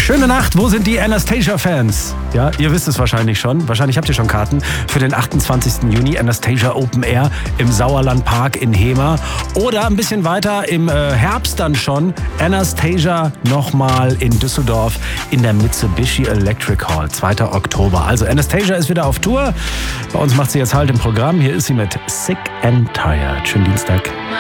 Schöne Nacht, wo sind die Anastasia-Fans? Ja, ihr wisst es wahrscheinlich schon. Wahrscheinlich habt ihr schon Karten für den 28. Juni, Anastasia Open Air im Sauerlandpark in Hemer. Oder ein bisschen weiter im Herbst dann schon, Anastasia nochmal in Düsseldorf in der Mitsubishi Electric Hall, 2. Oktober. Also Anastasia ist wieder auf Tour. Bei uns macht sie jetzt halt im Programm. Hier ist sie mit Sick and Tired. Schönen Dienstag.